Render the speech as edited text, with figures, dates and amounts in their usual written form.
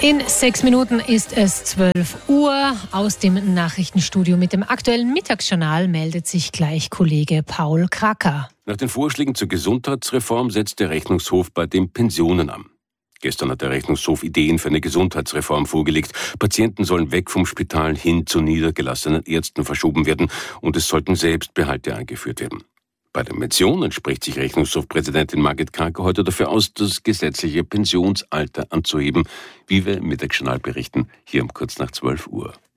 In 6 Minuten ist es 12 Uhr. Aus dem Nachrichtenstudio mit dem aktuellen Mittagsjournal meldet sich gleich Kollege Paul Kracker. Nach den Vorschlägen zur Gesundheitsreform setzt der Rechnungshof bei den Pensionen an. Gestern hat der Rechnungshof Ideen für eine Gesundheitsreform vorgelegt. Patienten sollen weg vom Spital hin zu niedergelassenen Ärzten verschoben werden und es sollten Selbstbehalte eingeführt werden. Bei den Pensionen spricht sich Rechnungshofpräsidentin Margit Kranke heute dafür aus, das gesetzliche Pensionsalter anzuheben, wie wir im Mittagsjournal berichten, hier um kurz nach 12 Uhr.